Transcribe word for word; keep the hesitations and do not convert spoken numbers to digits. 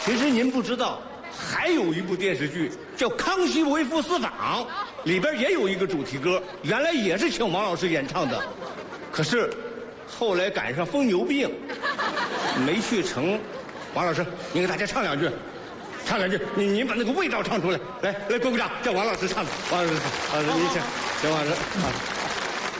其实您不知道，还有一部电视剧叫《康熙微服私访》，里边也有一个主题歌，原来也是请王老师演唱的，可是后来赶上疯牛病，没去成。王老师，您给大家唱两句，唱两句，您您把那个味道唱出来，来来，鼓鼓掌，叫王老师唱的，王老师唱，王老师您请，请王老师啊。